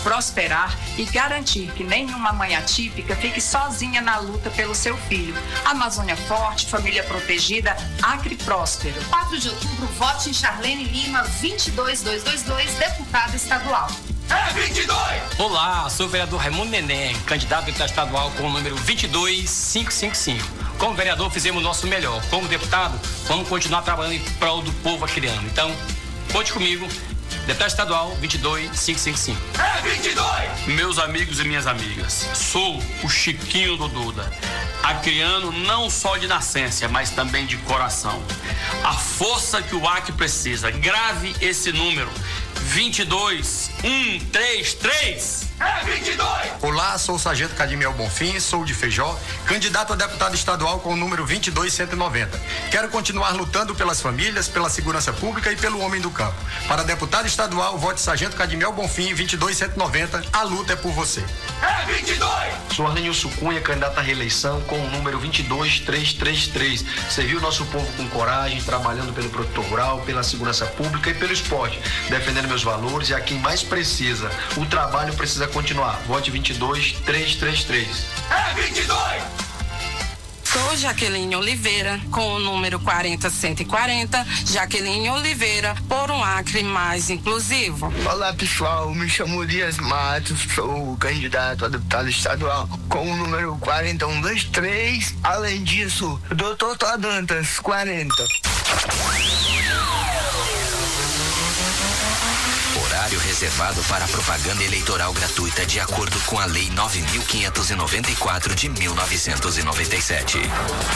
prosperar e garantir que nenhuma mãe atípica fique sozinha na luta pelo seu filho. Amazônia Forte, família protegida, Acre próspero. 4 de outubro, vote em Charlene Lima, 22222, deputada estadual. É 22! Olá, sou o vereador Raimundo Neném, candidato a deputado estadual com o número 22555. Como vereador, fizemos o nosso melhor. Como deputado, vamos continuar trabalhando em prol do povo acreano. Então, conte comigo, deputado estadual 22555. É 22! Meus amigos e minhas amigas, sou o Chiquinho do Duda. Acreano não só de nascença, mas também de coração. A força que o Acre precisa. Grave esse número: 22133. É 22! Olá, sou o Sargento Cadimiel Bonfim, sou de Feijó, candidato a deputado estadual com o número 22190. Quero continuar lutando pelas famílias, pela segurança pública e pelo homem do campo. Para deputado estadual, vote Sargento Cadimiel Bonfim, 22190. A luta é por você. É 22! Sou Arlenilson Cunha, candidato à reeleição com o número 22333. Serviu o nosso povo com coragem, trabalhando pelo produtor rural, pela segurança pública e pelo esporte, defendendo meus valores, e a quem mais precisa. O trabalho precisa continuar. Vote 22333. É 22! Sou Jaqueline Oliveira, com o número 40140. Jaqueline Oliveira, por um Acre mais inclusivo. Olá pessoal, me chamo Dias Matos, sou candidato a deputado estadual com o número 4123. Além disso, Dr. Todantas, 40. Horário reservado para propaganda eleitoral gratuita de acordo com a Lei 9.594 de 1997.